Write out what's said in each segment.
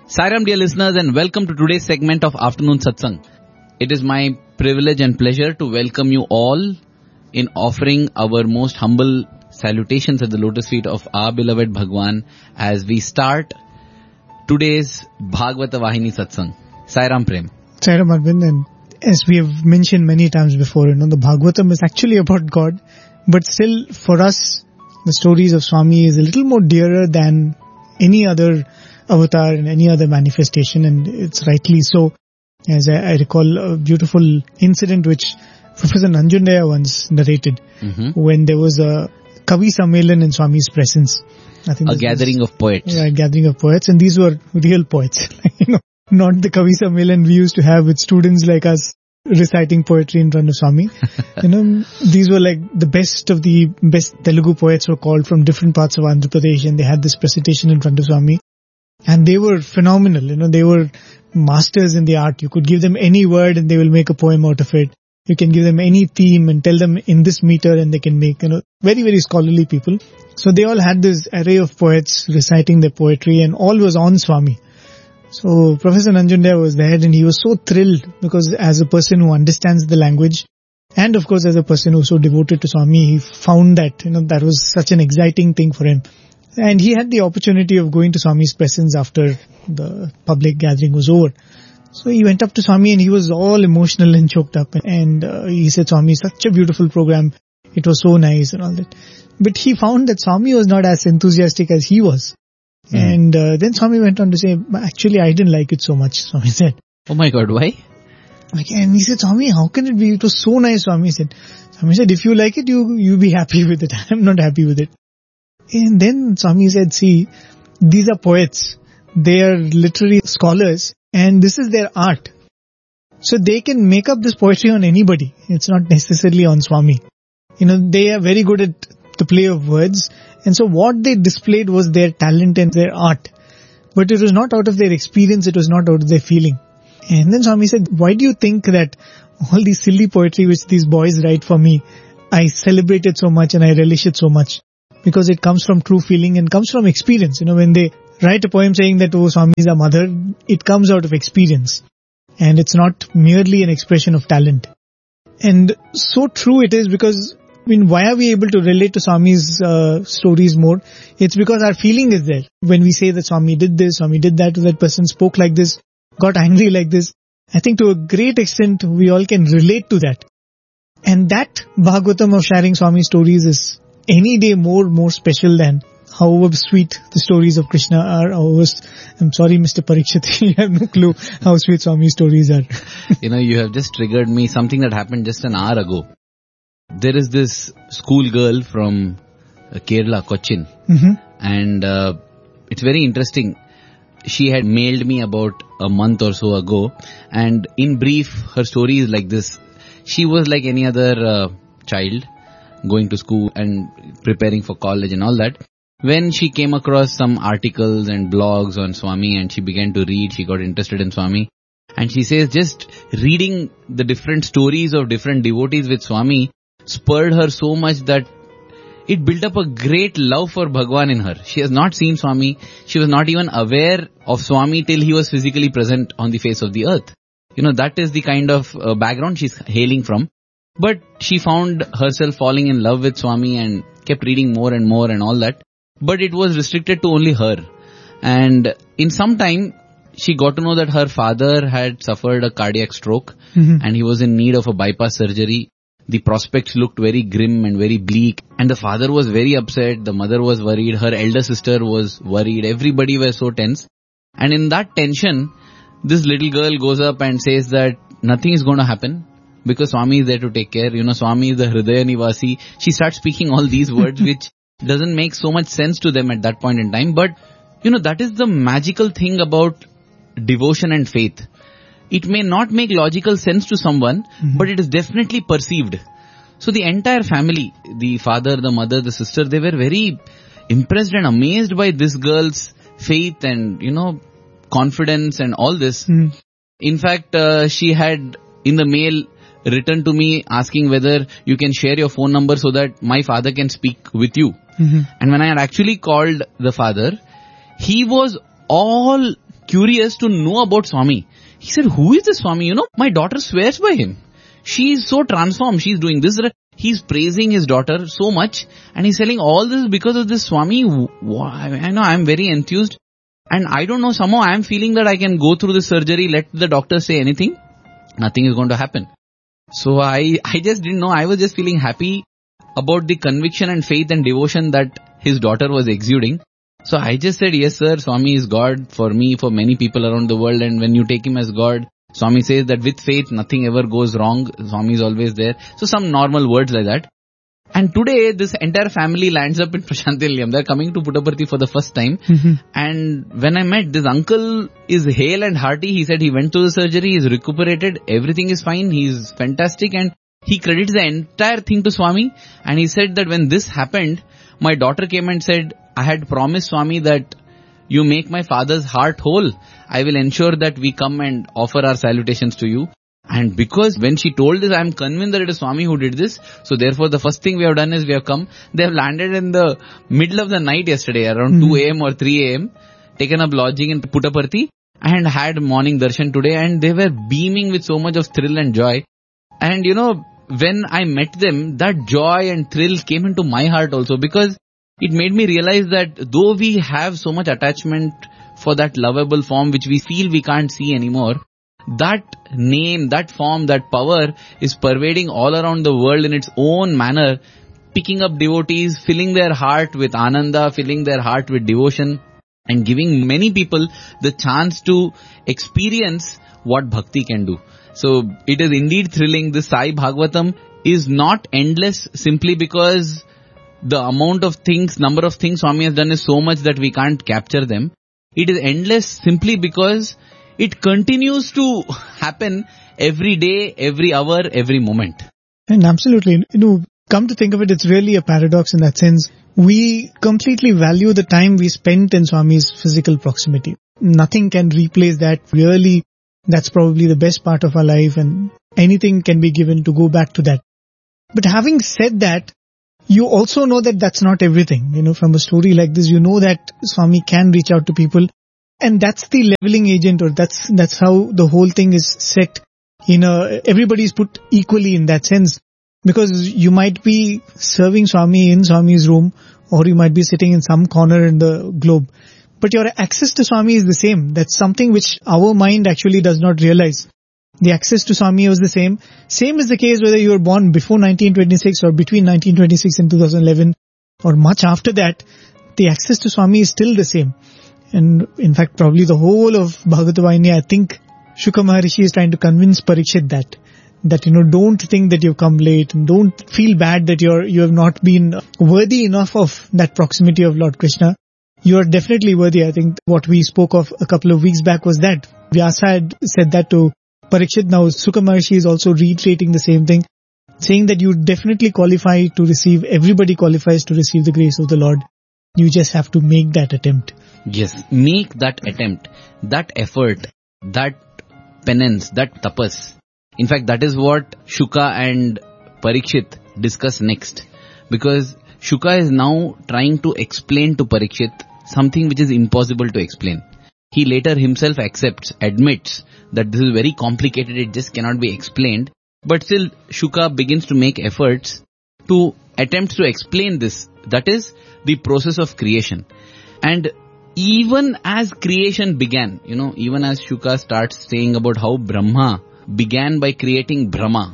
Sairam, dear listeners, and welcome to today's segment of Afternoon Satsang. It is my privilege and pleasure to welcome you all in offering our most humble salutations at the lotus feet of our beloved Bhagwan as we start today's Bhagavata Vahini Satsang. Sairam Prem. Sairam Arvind, and as we have mentioned many times before, the Bhagavatam is actually about God, but still for us, the stories of Swami is a little more dearer than any other avatar and any other manifestation, and it's rightly so. As I recall a beautiful incident which Professor Nanjundaya once narrated when there was a Kavi Sammelan in Swami's presence. I think a gathering of poets. Yeah, a gathering of poets, and these were real poets. Not the Kavi Sammelan we used to have with students like us reciting poetry in front of Swami. These were like the best of the best Telugu poets were called from different parts of Andhra Pradesh, and they had this presentation in front of Swami. And they were phenomenal, they were masters in the art. You could give them any word and they will make a poem out of it. You can give them any theme and tell them in this meter and they can make, very, very scholarly people. So they all had this array of poets reciting their poetry and all was on Swami. So Professor Nanjundaya was there and he was so thrilled because as a person who understands the language and of course as a person who was so devoted to Swami, he found that, that was such an exciting thing for him. And he had the opportunity of going to Swami's presence after the public gathering was over. So he went up to Swami and he was all emotional and choked up. And he said, Swami, such a beautiful program. It was so nice and all that. But he found that Swami was not as enthusiastic as he was. And then Swami went on to say, actually, I didn't like it so much, Swami said. Oh my God, why? And he said, Swami, how can it be? It was so nice, Swami said. Swami said, if you like it, you be happy with it. I'm not happy with it. And then Swami said, see, these are poets. They are literary scholars and this is their art. So they can make up this poetry on anybody. It's not necessarily on Swami. They are very good at the play of words. And so what they displayed was their talent and their art. But it was not out of their experience. It was not out of their feeling. And then Swami said, why do you think that all these silly poetry which these boys write for me, I celebrate it so much and I relish it so much? Because it comes from true feeling and comes from experience. When they write a poem saying that, oh, Swami is our mother, it comes out of experience. And it's not merely an expression of talent. And so true it is because, why are we able to relate to Swami's stories more? It's because our feeling is there. When we say that Swami did this, Swami did that person spoke like this, got angry like this. I think to a great extent, we all can relate to that. And that Bhagavatam of sharing Swami's stories is any day more special than however sweet the stories of Krishna are. I'm sorry, Mr. Parikshit, you have no clue how sweet Swami's stories are. You have just triggered me something that happened just an hour ago. There is this school girl from Kerala, Cochin, and it's very interesting. She had mailed me about a month or so ago, and in brief, her story is like this. She was like any other child, going to school and preparing for college and all that. When she came across some articles and blogs on Swami and she began to read, she got interested in Swami. And she says just reading the different stories of different devotees with Swami spurred her so much that it built up a great love for Bhagwan in her. She has not seen Swami. She was not even aware of Swami till he was physically present on the face of the earth. That is the kind of background she's hailing from. But she found herself falling in love with Swami and kept reading more and more and all that. But it was restricted to only her. And in some time, she got to know that her father had suffered a cardiac stroke and he was in need of a bypass surgery. The prospects looked very grim and very bleak. And the father was very upset. The mother was worried. Her elder sister was worried. Everybody was so tense. And in that tension, this little girl goes up and says that nothing is going to happen. Because Swami is there to take care. Swami is the Hridaya Nivasi. She starts speaking all these words which doesn't make so much sense to them at that point in time. But, that is the magical thing about devotion and faith. It may not make logical sense to someone, but it is definitely perceived. So the entire family, the father, the mother, the sister, they were very impressed and amazed by this girl's faith and, confidence and all this. In fact, she had in the mail written to me asking whether you can share your phone number so that my father can speak with you. And when I had actually called the father, he was all curious to know about Swami. He said, who is this Swami? My daughter swears by him. She is so transformed. She is doing this. He's praising his daughter so much. And he's telling all this because of this Swami. I know, I'm very enthused. And I don't know, somehow I'm feeling that I can go through the surgery, let the doctor say anything. Nothing is going to happen. So I just didn't know. I was just feeling happy about the conviction and faith and devotion that his daughter was exuding. So I just said, yes sir, Swami is God for me, for many people around the world. And when you take him as God, Swami says that with faith, nothing ever goes wrong. Swami is always there. So some normal words like that. And today, this entire family lands up in Prasanthi Nilayam. They're coming to Puttaparthi for the first time. And when I met, this uncle is hale and hearty. He said he went through the surgery, he's recuperated, everything is fine, he's fantastic. And he credits the entire thing to Swami. And he said that when this happened, my daughter came and said, I had promised Swami that you make my father's heart whole. I will ensure that we come and offer our salutations to you. And because when she told this, I am convinced that it is Swami who did this. So therefore, the first thing we have done is we have come. They have landed in the middle of the night yesterday, around 2 a.m. or 3 a.m. Taken up lodging in Puttaparthi and had morning darshan today. And they were beaming with so much of thrill and joy. And when I met them, that joy and thrill came into my heart also, because it made me realize that though we have so much attachment for that lovable form which we feel we can't see anymore, that name, that form, that power is pervading all around the world in its own manner, picking up devotees, filling their heart with ananda, filling their heart with devotion, and giving many people the chance to experience what bhakti can do. So it is indeed thrilling. This Sai Bhagavatam is not endless simply because the amount of things, number of things Swami has done is so much that we can't capture them. It is endless simply because it continues to happen every day, every hour, every moment. And absolutely, come to think of it, it's really a paradox in that sense. We completely value the time we spent in Swami's physical proximity. Nothing can replace that. Really, that's probably the best part of our life, and anything can be given to go back to that. But having said that, you also know that that's not everything. From a story like this, you know that Swami can reach out to people. And that's the leveling agent, or that's how the whole thing is set. Everybody's put equally in that sense. Because you might be serving Swami in Swami's room, or you might be sitting in some corner in the globe. But your access to Swami is the same. That's something which our mind actually does not realize. The access to Swami was the same. Same is the case whether you were born before 1926 or between 1926 and 2011 or much after that. The access to Swami is still the same. And in fact, probably the whole of Bhagavata Vahini, I think Shuka Maharishi is trying to convince Parikshit that don't think that you've come late, and don't feel bad that you have not been worthy enough of that proximity of Lord Krishna. You are definitely worthy. I think what we spoke of a couple of weeks back was that Vyasa had said that to Parikshit. Now Shuka Maharishi is also reiterating the same thing, saying that you definitely qualify to receive, everybody qualifies to receive the grace of the Lord. You just have to make that attempt. Yes, make that attempt, that effort, that penance, that tapas. In fact, that is what Shuka and Parikshit discuss next. Because Shuka is now trying to explain to Parikshit something which is impossible to explain. He later himself admits that this is very complicated, it just cannot be explained. But still, Shuka begins to make efforts to attempt to explain this. That is the process of creation. And even as creation began, even as Shuka starts saying about how Brahma began by creating Brahma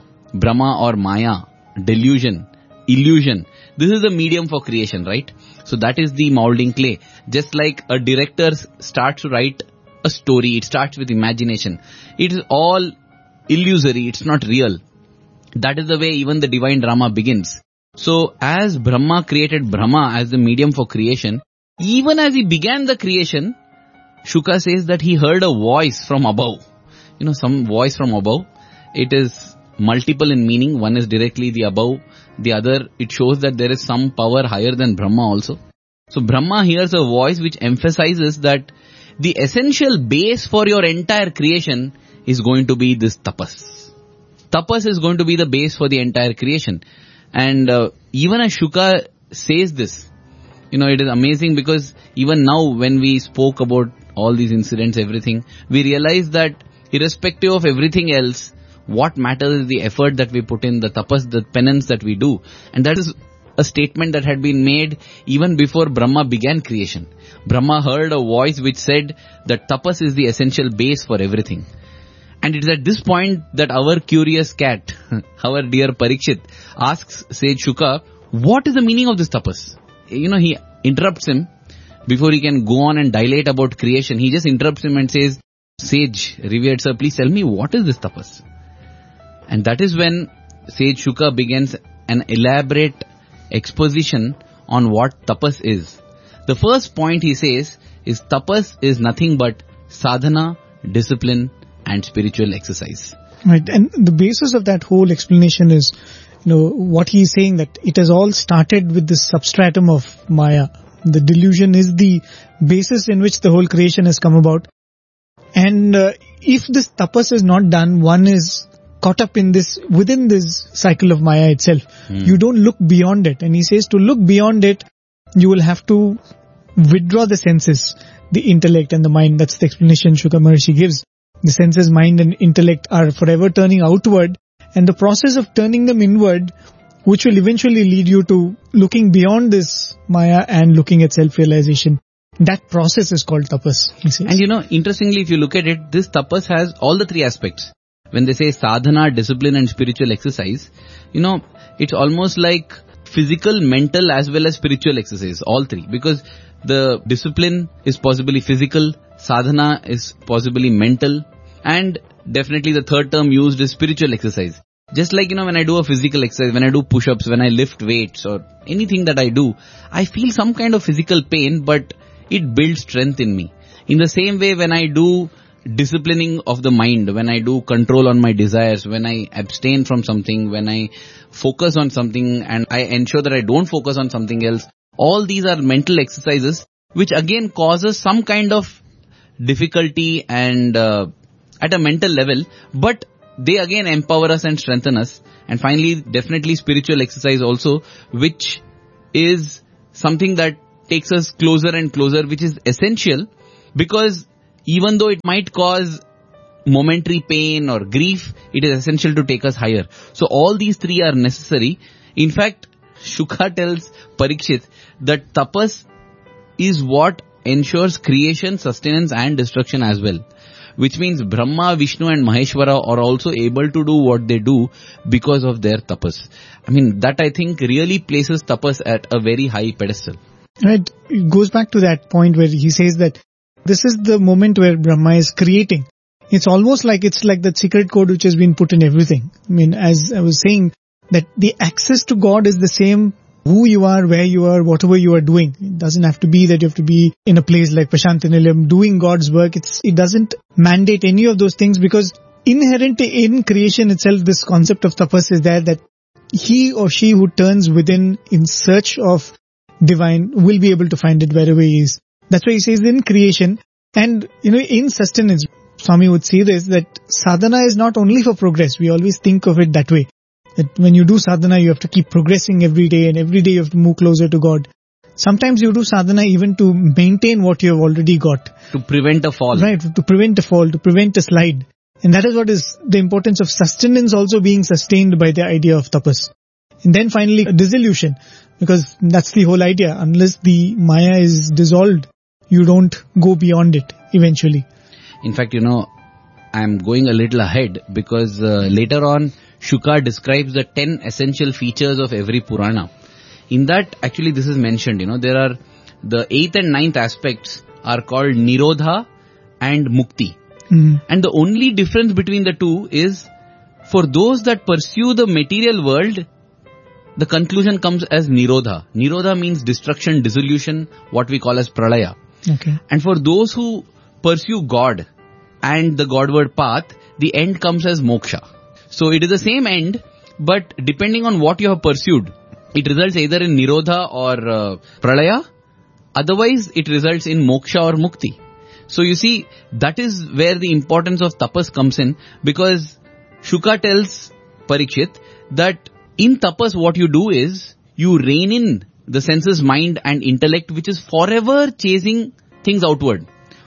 or Maya, delusion, illusion. This is the medium for creation, right? So that is the molding clay. Just like a director starts to write a story, it starts with imagination. It is all illusory, it's not real. That is the way even the divine drama begins. So as Brahma created Brahma as the medium for creation, even as he began the creation, Shuka says that he heard a voice from above. Some voice from above. It is multiple in meaning. One is directly the above. The other, it shows that there is some power higher than Brahma also. So Brahma hears a voice which emphasizes that the essential base for your entire creation is going to be this tapas. Tapas is going to be the base for the entire creation. And even as Shuka says this, it is amazing, because even now when we spoke about all these incidents, everything, we realize that irrespective of everything else, what matters is the effort that we put in, the tapas, the penance that we do. And that is a statement that had been made even before Brahma began creation. Brahma heard a voice which said that tapas is the essential base for everything. And it is at this point that our curious cat, our dear Parikshit, asks sage Shuka, what is the meaning of this tapas? He interrupts him before he can go on and dilate about creation. He just interrupts him and says, Sage, revered sir, please tell me, what is this tapas? And that is when sage Shuka begins an elaborate exposition on what tapas is. The first point he says is tapas is nothing but sadhana, discipline and spiritual exercise. Right, and the basis of that whole explanation is, what he is saying, that it has all started with this substratum of Maya. The delusion is the basis in which the whole creation has come about. And if this tapas is not done, one is caught up in this, within this cycle of Maya itself. You don't look beyond it. And he says to look beyond it, you will have to withdraw the senses, the intellect and the mind. That's the explanation Shuka Maharshi gives. The senses, mind and intellect are forever turning outward, and the process of turning them inward, which will eventually lead you to looking beyond this Maya and looking at self-realization. That process is called tapas, he says. And interestingly, if you look at it, this tapas has all the three aspects. When they say sadhana, discipline and spiritual exercise, it's almost like physical, mental as well as spiritual exercise, all three. Because the discipline is possibly physical, sadhana is possibly mental, and definitely the third term used is spiritual exercise. Just like, when I do a physical exercise, when I do push-ups, when I lift weights or anything that I do, I feel some kind of physical pain, but it builds strength in me. In the same way, when I do disciplining of the mind, when I do control on my desires, when I abstain from something, when I focus on something and I ensure that I don't focus on something else, all these are mental exercises which again causes some kind of difficulty and at a mental level, but they again empower us and strengthen us. And finally, definitely spiritual exercise also, which is something that takes us closer and closer, which is essential, because even though it might cause momentary pain or grief, it is essential to take us higher. So all these three are necessary. In fact, Shuka tells Parikshit that tapas is what ensures creation, sustenance and destruction as well. Which means Brahma, Vishnu and Maheshwara are also able to do what they do because of their tapas. That I think really places tapas at a very high pedestal. Right. It goes back to that point where he says that this is the moment where Brahma is creating. It's almost like that secret code which has been put in everything. As I was saying, that the access to God is the same who you are, where you are, whatever you are doing. It doesn't have to be that you have to be in a place like Prashantinilayam doing God's work. It doesn't mandate any of those things, because inherent in creation itself, this concept of tapas is there, that he or she who turns within in search of divine will be able to find it wherever he is. That's why he says in creation and, in sustenance. Swami would say this, that sadhana is not only for progress. We always think of it that way. That when you do sadhana, you have to keep progressing every day, and every day you have to move closer to God. Sometimes you do sadhana even to maintain what you have already got. To prevent a fall. Right, to prevent a fall, to prevent a slide. And that is what is the importance of sustenance also being sustained by the idea of tapas. And then finally, dissolution. Because that's the whole idea. Unless the Maya is dissolved, you don't go beyond it eventually. In fact, I'm going a little ahead, because later on, Shuka describes the 10 essential features of every Purana. In that, actually this is mentioned, there are the 8th and 9th aspects are called Nirodha and Mukti. And the only difference between the two is, for those that pursue the material world, the conclusion comes as Nirodha. Nirodha means destruction, dissolution, what we call as Pralaya. Okay. And for those who pursue God and the Godward path, the end comes as Moksha. So it is the same end, but depending on what you have pursued, it results either in Nirodha or Pralaya. Otherwise, it results in Moksha or Mukti. So you see, that is where the importance of tapas comes in, because Shuka tells Parikshit that in tapas what you do is, you rein in the senses, mind and intellect, which is forever chasing things outward.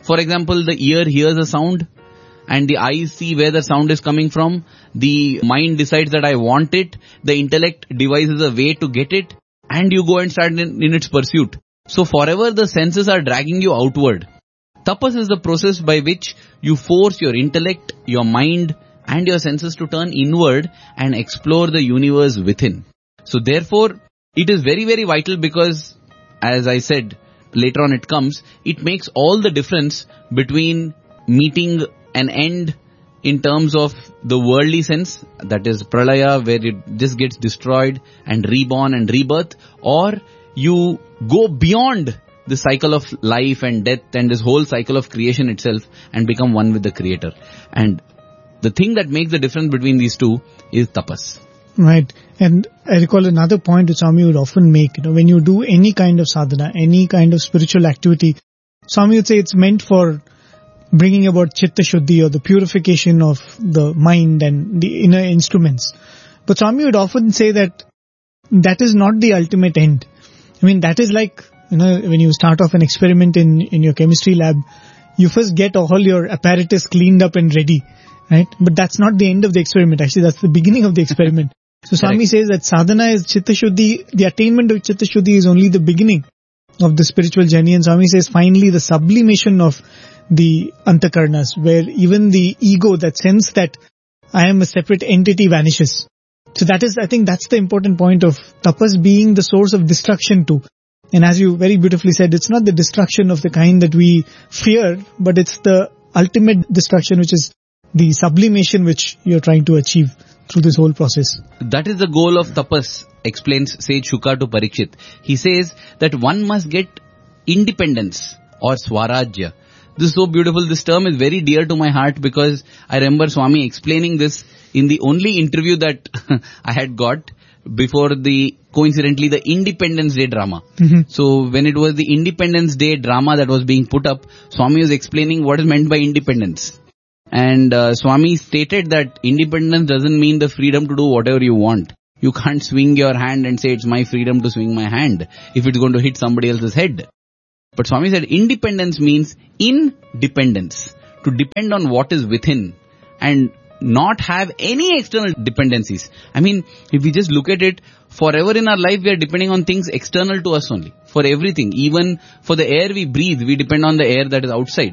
For example, the ear hears a sound and the eyes see where the sound is coming from. The mind decides that I want it. The intellect devises a way to get it, and you go and start in its pursuit. So forever the senses are dragging you outward. Tapas is the process by which you force your intellect, your mind and your senses to turn inward and explore the universe within. So therefore, it is very, very vital because, as I said, later on it comes, it makes all the difference between meeting an end in terms of the worldly sense, that is pralaya, where it just gets destroyed and reborn and rebirth, or you go beyond the cycle of life and death and this whole cycle of creation itself and become one with the Creator. And the thing that makes the difference between these two is tapas. Right. And I recall another point which Swami would often make, when you do any kind of sadhana, any kind of spiritual activity, Swami would say it's meant for bringing about chitta shuddhi, or the purification of the mind and the inner instruments. But Swami would often say that that is not the ultimate end. I mean, that is like, when you start off an experiment in your chemistry lab, you first get all your apparatus cleaned up and ready, right? But that's not the end of the experiment. Actually, that's the beginning of the experiment. So Swami says that sadhana is chitta shuddhi. The attainment of chitta shuddhi is only the beginning of the spiritual journey. And Swami says finally the sublimation of the antakarnas, where even the ego, that sense that I am a separate entity, vanishes. So that is, I think that's the important point of tapas being the source of destruction too. And as you very beautifully said, it's not the destruction of the kind that we fear, but it's the ultimate destruction, which is the sublimation which you're trying to achieve through this whole process. That is the goal of tapas, explains Sage Shuka to Parikshit. He says that one must get independence or swarajya. This is so beautiful. This term is very dear to my heart because I remember Swami explaining this in the only interview that I had got before coincidentally the Independence Day drama. Mm-hmm. So when it was the Independence Day drama that was being put up, Swami was explaining what is meant by independence. And Swami stated that independence doesn't mean the freedom to do whatever you want. You can't swing your hand and say it's my freedom to swing my hand if it's going to hit somebody else's head. But Swami said independence means independence, to depend on what is within and not have any external dependencies. I mean, if we just look at it, forever in our life we are depending on things external to us only. For everything, even for the air we breathe, we depend on the air that is outside,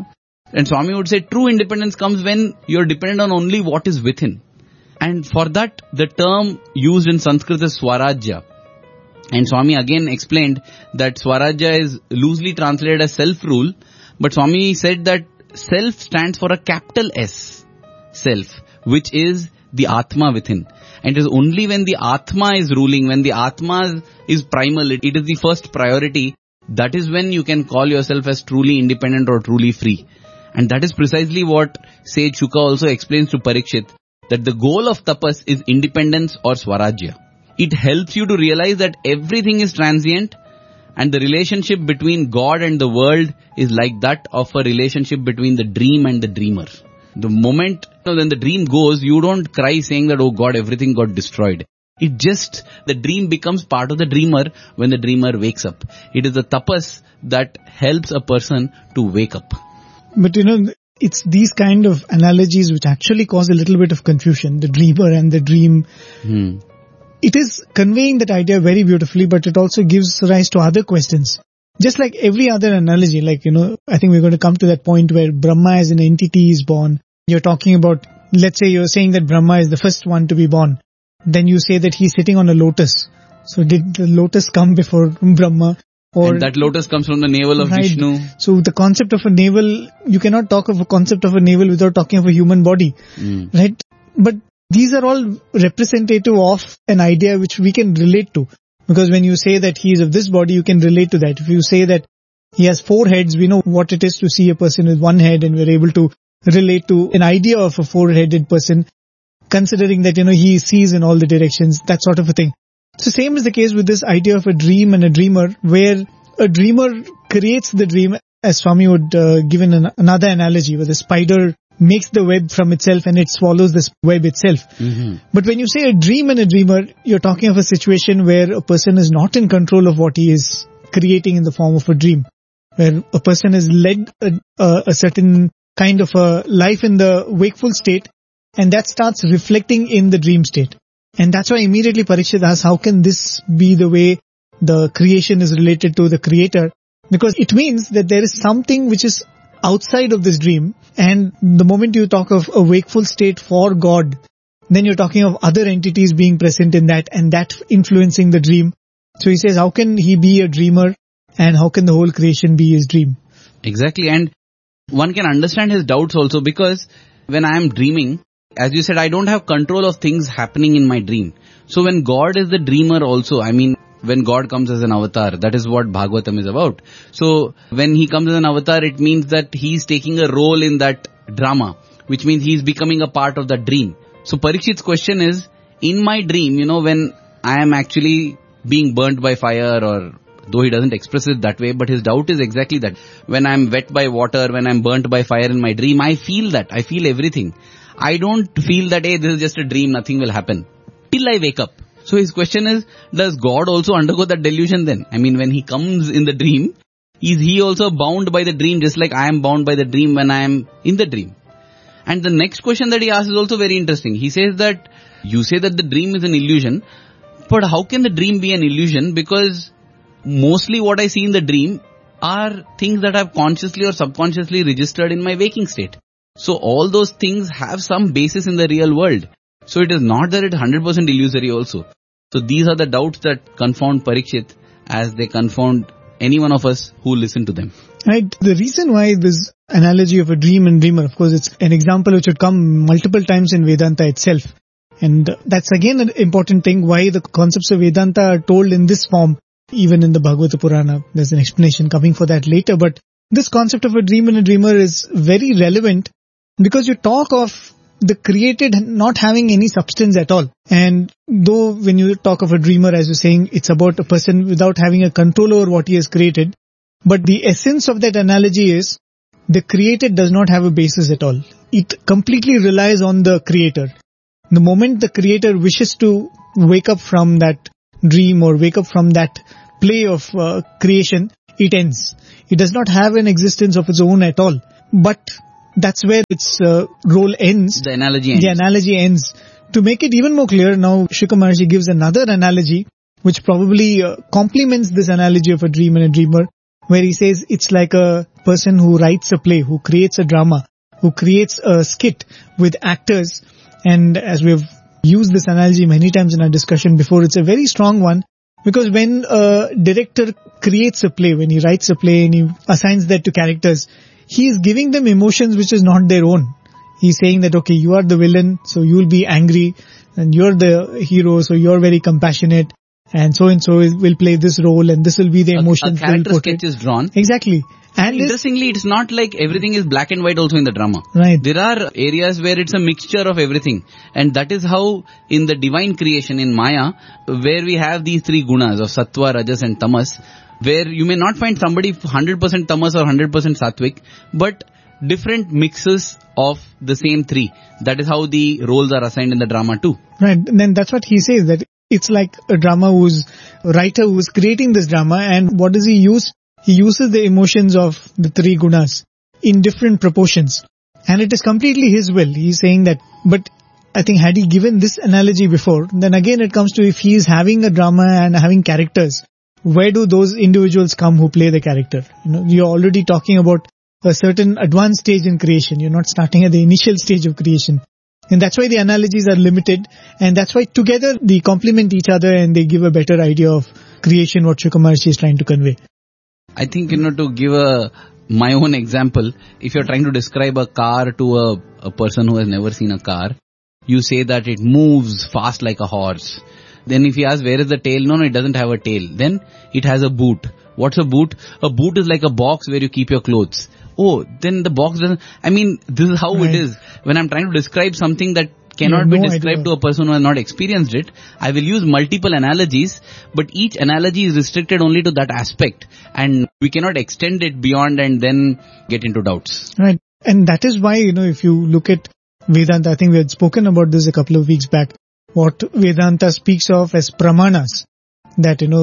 And Swami would say true independence comes when you're dependent on only what is within. And for that, the term used in Sanskrit is Swarajya. And Swami again explained that Swarajya is loosely translated as self-rule. But Swami said that self stands for a capital S, self, which is the Atma within. And it is only when the Atma is ruling, when the Atma is primal, it is the first priority, that is when you can call yourself as truly independent or truly free. And that is precisely what Sage Shuka also explains to Parikshit, that the goal of tapas is independence or swarajya. It helps you to realize that everything is transient and the relationship between God and the world is like that of a relationship between the dream and the dreamer. The moment when the dream goes, you don't cry saying that, oh God, everything got destroyed. It just, the dream becomes part of the dreamer when the dreamer wakes up. It is the tapas that helps a person to wake up. But it's these kind of analogies which actually cause a little bit of confusion, the dreamer and the dream. It is conveying that idea very beautifully, but it also gives rise to other questions. Just like every other analogy, I think we're going to come to that point where Brahma as an entity is born. You're talking about, let's say you're saying that Brahma is the first one to be born. Then you say that he's sitting on a lotus. So did the lotus come before Brahma? And that lotus comes from the navel of Vishnu. So the concept of a navel, you cannot talk of a concept of a navel without talking of a human body. Right? But these are all representative of an idea which we can relate to. Because when you say that he is of this body, you can relate to that. If you say that he has 4 heads, we know what it is to see a person with 1 head, and we're able to relate to an idea of a 4-headed person, considering that, he sees in all the directions, that sort of a thing. So same is the case with this idea of a dream and a dreamer, where a dreamer creates the dream, as Swami would give in another analogy, where the spider makes the web from itself and it swallows this web itself. But when you say a dream and a dreamer, you're talking of a situation where a person is not in control of what he is creating in the form of a dream. where a person has led a certain kind of a life in the wakeful state, and that starts reflecting in the dream state. And that's why immediately Parikshit asks, how can this be the way the creation is related to the creator? Because it means that there is something which is outside of this dream, and the moment you talk of a wakeful state for God, then you're talking of other entities being present in that, and that influencing the dream. So he says, how can he be a dreamer, and how can the whole creation be his dream? Exactly, and one can understand his doubts also, because when I am dreaming, as you said, I don't have control of things happening in my dream. So when God is the dreamer also, I mean, when God comes as an avatar, that is what Bhagavatam is about. So when he comes as an avatar, it means that he's taking a role in that drama, which means he's becoming a part of that dream. So Parikshit's question is, in my dream, when I am actually being burnt by fire, or though he doesn't express it that way, but his doubt is exactly that. When I'm wet by water, when I'm burnt by fire in my dream, I feel that. I feel everything. I don't feel that, hey, this is just a dream, nothing will happen, till I wake up. So his question is, does God also undergo that delusion then? I mean, when he comes in the dream, is he also bound by the dream, just like I am bound by the dream when I am in the dream? And the next question that he asks is also very interesting. He says that, you say that the dream is an illusion, but how can the dream be an illusion? Because mostly what I see in the dream are things that I've consciously or subconsciously registered in my waking state. So all those things have some basis in the real world. So it is not that it's 100% illusory also. So these are the doubts that confound Parikshit, as they confound any one of us who listen to them. Right. The reason why this analogy of a dream and dreamer, of course, it's an example which would come multiple times in Vedanta itself. And that's again an important thing, why the concepts of Vedanta are told in this form, even in the Bhagavata Purana. There's an explanation coming for that later. But this concept of a dream and a dreamer is very relevant, because you talk of the created not having any substance at all. And though when you talk of a dreamer, as you're saying, it's about a person without having a control over what he has created. But the essence of that analogy is, the created does not have a basis at all. It completely relies on the creator. The moment the creator wishes to wake up from that dream or wake up from that play of creation, it ends. It does not have an existence of its own at all. But that's where its role ends. The analogy ends. The analogy ends. To make it even more clear, now Shukra Maharshi gives another analogy which probably complements this analogy of a dream and a dreamer, where he says it's like a person who writes a play, who creates a drama, who creates a skit with actors. And as we've used this analogy many times in our discussion before, it's a very strong one, because when a director creates a play, when he writes a play and he assigns that to characters, he is giving them emotions which is not their own. He's saying that, okay, you are the villain, so you will be angry, and you're the hero, so you're very compassionate, and so will play this role, and this will be the emotions. A character sketch is drawn. Exactly. And interestingly, it's not like everything is black and white also in the drama. Right. There are areas where it's a mixture of everything. And that is how in the divine creation in Maya, where we have these three gunas of Sattva, Rajas and Tamas, where you may not find somebody 100% Tamas or 100% Sattvic, but different mixes of the same three. That is how the roles are assigned in the drama too. Right. And then that's what he says, that it's like a writer who's creating this drama, and what does he use? He uses the emotions of the three gunas in different proportions. And it is completely his will. He's saying that, but I think had he given this analogy before, then again it comes to, if he is having a drama and having characters, where do those individuals come who play the character? You're already talking about a certain advanced stage in creation. You're not starting at the initial stage of creation. And that's why the analogies are limited, and that's why together they complement each other and they give a better idea of creation, what Shukra Maharshi is trying to convey. I think, to give my own example, if you're trying to describe a car to a person who has never seen a car, you say that it moves fast like a horse. Then if you ask where is the tail, no, it doesn't have a tail. Then it has a boot. What's a boot? A boot is like a box where you keep your clothes. Oh, then the box doesn't, this is how it is. When I'm trying to describe something that cannot be described to a person who has not experienced it, I will use multiple analogies, but each analogy is restricted only to that aspect, and we cannot extend it beyond and then get into doubts. Right. And that is why, if you look at Vedanta, I think we had spoken about this a couple of weeks back, what Vedanta speaks of as pramanas, that,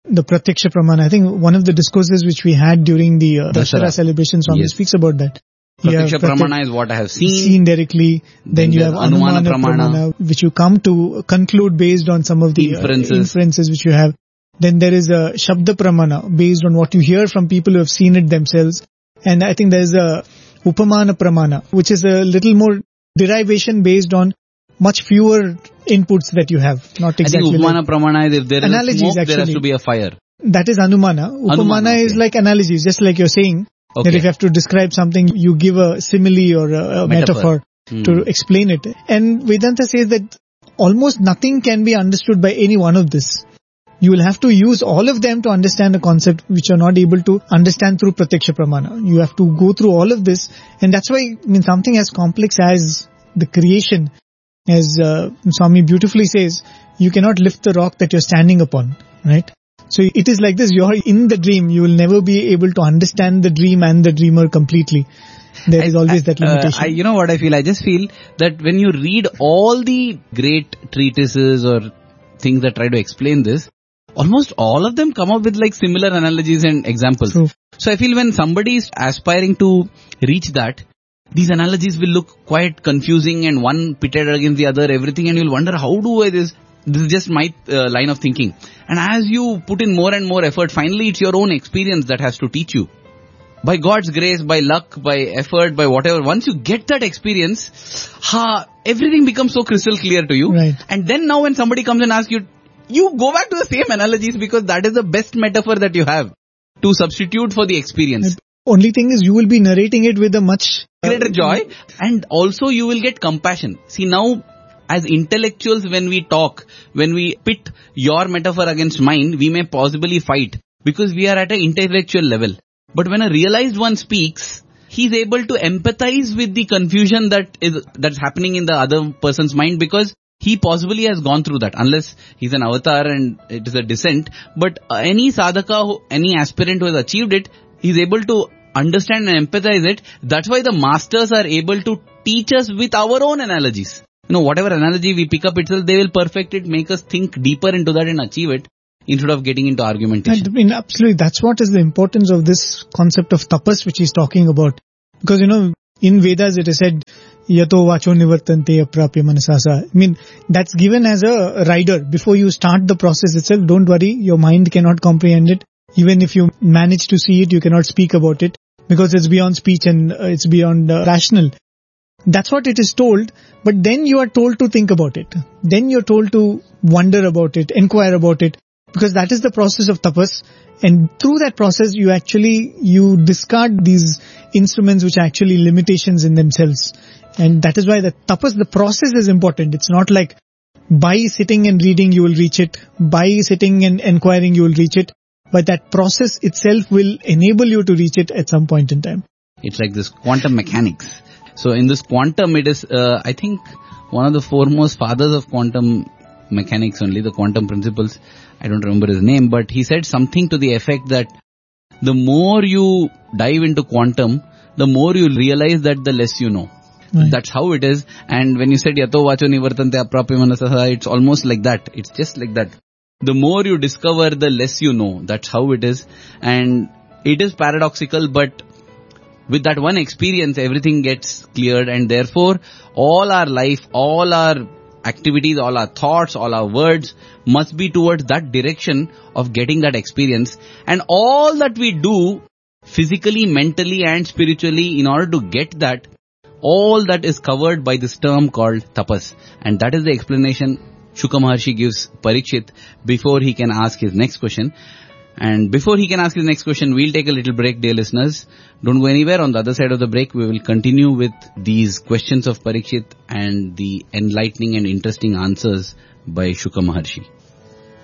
the Pratyaksha Pramana. I think one of the discourses which we had during the Dasara celebration, Swami speaks about that. Pratyaksha Pramana is what I have seen directly. Then you have Anumana Pramana, which you come to conclude based on some of the inferences which you have. Then there is a Shabda Pramana, based on what you hear from people who have seen it themselves. And I think there is a Upamana Pramana, which is a little more derivation based on much fewer inputs that you have. Not exactly. I think Upamana Pramana is if there is smoke, there has to be a fire. That is Anumana. Upamana is like analogies, just like you're saying. That if you have to describe something, you give a simile or a metaphor to explain it. And Vedanta says that almost nothing can be understood by any one of this. You will have to use all of them to understand a concept which you are not able to understand through Pratyaksha Pramana. You have to go through all of this. And that's why, something as complex as the creation, as Swami beautifully says, you cannot lift the rock that you're standing upon, right? So it is like this, you're in the dream, you will never be able to understand the dream and the dreamer completely. There is always that limitation. You know what I feel? I just feel that when you read all the great treatises or things that try to explain this, almost all of them come up with like similar analogies and examples. True. So I feel when somebody is aspiring to reach that, these analogies will look quite confusing and one pitted against the other, everything, and you'll wonder, how do I this? This is just my line of thinking. And as you put in more and more effort, finally it's your own experience that has to teach you. By God's grace, by luck, by effort, by whatever, once you get that experience, everything becomes so crystal clear to you. Right. And then now when somebody comes and asks you, you go back to the same analogies because that is the best metaphor that you have to substitute for the experience. Only thing is you will be narrating it with a much greater joy, and also you will get compassion. See, now as intellectuals, when we talk, when we pit your metaphor against mine, we may possibly fight because we are at an intellectual level. But when a realized one speaks, he's able to empathize with the confusion that's happening in the other person's mind because he possibly has gone through that, unless he's an avatar and it is a descent. But any sadhaka, any aspirant who has achieved it, he's able to understand and empathize it. That's why the masters are able to teach us with our own analogies. Whatever analogy we pick up itself, they will perfect it, make us think deeper into that and achieve it instead of getting into argumentation. Absolutely. That's what is the importance of this concept of tapas which he's talking about. Because, in Vedas it is said, yato vacho nivartante aprapya manasasa. That's given as a rider. Before you start the process itself, don't worry, your mind cannot comprehend it. Even if you manage to see it, you cannot speak about it because it's beyond speech and it's beyond rational. That's what it is told, but then you are told to think about it. Then you're told to wonder about it, inquire about it, because that is the process of tapas. And through that process, you discard these instruments which are actually limitations in themselves. And that is why the tapas, the process is important. It's not like by sitting and reading you will reach it, by sitting and inquiring you will reach it, but that process itself will enable you to reach it at some point in time. It's like this quantum mechanics. So in this quantum, it is, I think, one of the foremost fathers of quantum mechanics only, the quantum principles. I don't remember his name, but he said something to the effect that the more you dive into quantum, the more you realize that the less you know. Right. That's how it is. And when you said yato vacho nivartante aprapya manasasa, it's almost like that. It's just like that. The more you discover, the less you know. That's how it is. And it is paradoxical, but with that one experience, everything gets cleared, and therefore all our life, all our activities, all our thoughts, all our words must be towards that direction of getting that experience. And all that we do physically, mentally and spiritually in order to get that, all that is covered by this term called tapas. And that is the explanation Shuka Maharshi gives Parikshit before he can ask his next question. And before he can ask his next question, we'll take a little break, dear listeners. Don't go anywhere. On the other side of the break, we will continue with these questions of Parikshit and the enlightening and interesting answers by Shuka Maharshi.